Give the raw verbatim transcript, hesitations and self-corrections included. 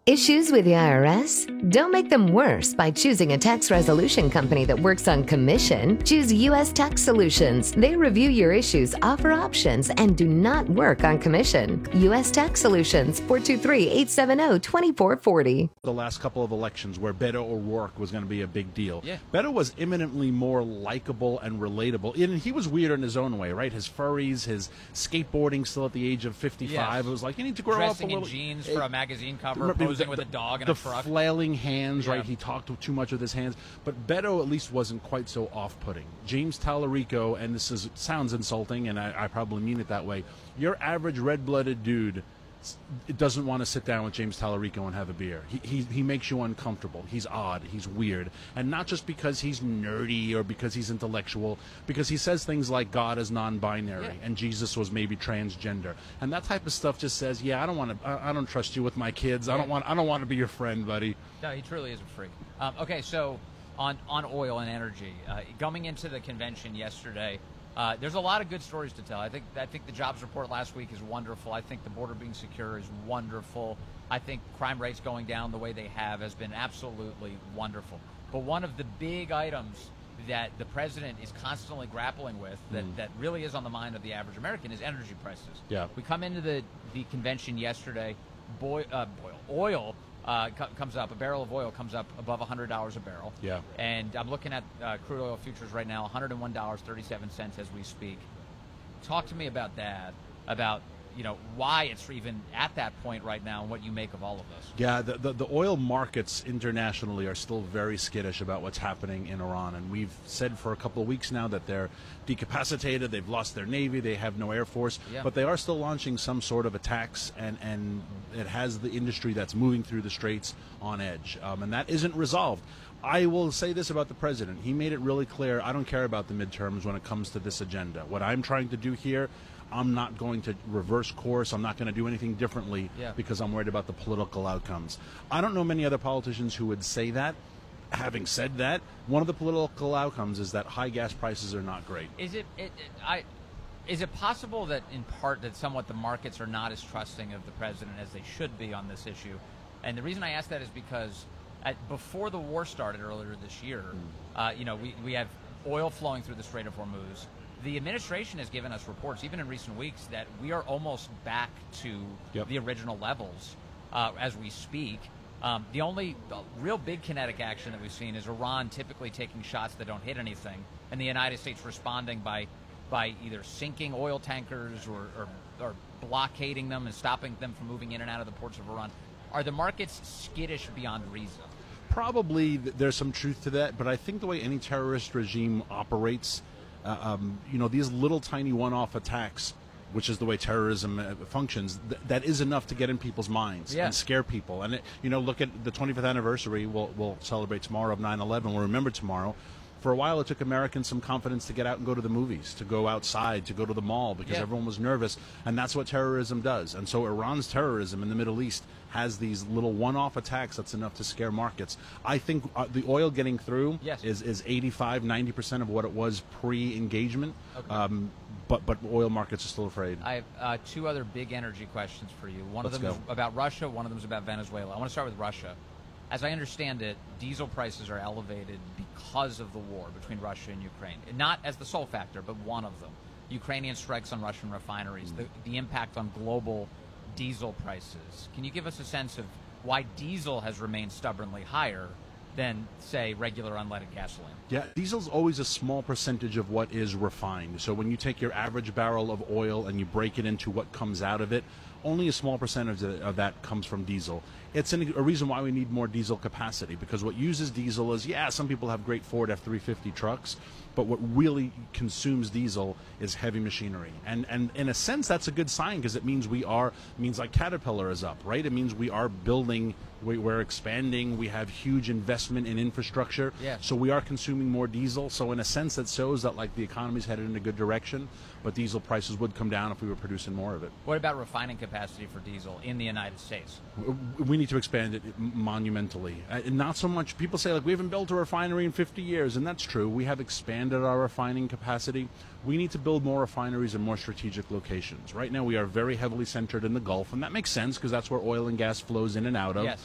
Issues with the I R S? Don't make them worse by choosing a tax resolution company that works on commission. Choose U S Tax Solutions. They review your issues, offer options, and do not work on commission. U S Tax Solutions, four two three, eight seven zero, two four four zero. The last couple of elections where Beto O'Rourke was going to be a big deal. Yeah. Beto was imminently more likable and relatable. And he was weird in his own way, right? His furries, his skateboarding still at the age of fifty-five. Yes. It was like, you need to grow Dressing up a little. in jeans for a magazine cover, Remember, posing the, with a dog in the a truck. flailing hands, right? Yeah. He talked too much with his hands. But Beto at least wasn't quite so off-putting. James Tallarico, and this is sounds insulting, and I, I probably mean it that way, your average red-blooded dude it doesn't want to sit down with James Tallarico and have a beer. He, he he makes you uncomfortable. He's odd. He's weird. And not just because he's nerdy or because he's intellectual, because he says things like God is non-binary Yeah. and Jesus was maybe transgender. And that type of stuff just says, yeah, I don't want to I, I don't trust you with my kids. I Yeah. don't want I don't want to be your friend, buddy. No, he truly is a freak. Um, okay, so on, on oil and energy, uh, going into the convention yesterday, Uh, there's a lot of good stories to tell. I think I think the jobs report last week is wonderful. I think the border being secure is wonderful. I think crime rates going down the way they have has been absolutely wonderful. But one of the big items that the president is constantly grappling with that, Mm. that really is on the mind of the average American is energy prices. Yeah. We come into the, the convention yesterday, boy, uh, boil, oil uh, co- comes up, a barrel of oil comes up above one hundred dollars a barrel. Yeah. And I'm looking at uh, crude oil futures right now, one hundred one dollars and thirty-seven cents as we speak. Talk to me about that, about you know why it's even at that point right now and what you make of all of this. Yeah, the, the, the oil markets internationally are still very skittish about what's happening in Iran. And we've said for a couple of weeks now that they're decapacitated, they've lost their navy, they have no air force. Yeah. But they are still launching some sort of attacks, and, and it has the industry that's moving through the straits on edge. Um, and that isn't resolved. I will say this about the president. He made it really clear, I don't care about the midterms when it comes to this agenda. What I'm trying to do here, I'm not going to reverse course. I'm not going to do anything differently Yeah. because I'm worried about the political outcomes. I don't know many other politicians who would say that. Having said that, one of the political outcomes is that high gas prices are not great. Is it, it, it I is it possible that in part that somewhat the markets are not as trusting of the president as they should be on this issue? And the reason I ask that is because at, before the war started earlier this year, Mm. uh, you know, we, we have oil flowing through the Strait of Hormuz. The administration has given us reports, even in recent weeks, that we are almost back to Yep. the original levels uh, as we speak. Um, the only uh, real big kinetic action that we've seen is Iran typically taking shots that don't hit anything, and the United States responding by by either sinking oil tankers or, or, or blockading them and stopping them from moving in and out of the ports of Iran. Are the markets skittish beyond reason? Probably th- there's some truth to that, but I think the way any terrorist regime operates, uh, um, you know, these little tiny one-off attacks, which is the way terrorism uh, functions, th- that is enough to get in people's minds Yeah. and scare people. And, it, you know, look at the twenty-fifth anniversary we'll, we'll celebrate tomorrow of nine eleven. We'll remember tomorrow. For a while, it took Americans some confidence to get out and go to the movies, to go outside, to go to the mall, because Yeah. everyone was nervous. And that's what terrorism does. And so Iran's terrorism in the Middle East has these little one-off attacks that's enough to scare markets. I think uh, the oil getting through Yes. is, is eighty-five, ninety percent of what it was pre-engagement. Okay. Um, but, but oil markets are still afraid. I have uh, two other big energy questions for you. One Let's of them go. is about Russia. One of them is about Venezuela. I want to start with Russia. As I understand it, diesel prices are elevated because of the war between Russia and Ukraine. Not as the sole factor, but one of them. Ukrainian strikes on Russian refineries, the, the impact on global diesel prices. Can you give us a sense of why diesel has remained stubbornly higher than, say, regular unleaded gasoline? Yeah, diesel's always a small percentage of what is refined. So when you take your average barrel of oil and you break it into what comes out of it, only a small percentage of that comes from diesel. It's an, a reason why we need more diesel capacity, because what uses diesel is, yeah, some people have great Ford F three fifty trucks, but what really consumes diesel is heavy machinery. And and in a sense, that's a good sign, because it means we are, means like Caterpillar is up, right? It means we are building, we, we're expanding, we have huge investment in infrastructure. Yeah. So we are consuming more diesel. So in a sense, that shows that like the economy's headed in a good direction, but diesel prices would come down if we were producing more of it. What about refining capacity for diesel in the United States? W- We need to expand it monumentally. Uh, not so much, people say, like, we haven't built a refinery in fifty years, and that's true. We have expanded our refining capacity. We need to build more refineries in more strategic locations. Right now, we are very heavily centered in the Gulf, and that makes sense because that's where oil and gas flows in and out of. Yes.